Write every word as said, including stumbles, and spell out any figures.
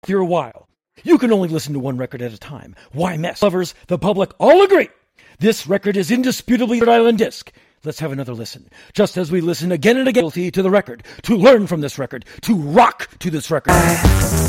After a while, you can only listen to one record at a time. Why mess? Lovers, the public, all agree. This record is indisputably Rhode Island disc. Let's have another listen. Just as we listen again and again to the record, to learn from this record, to rock to this record.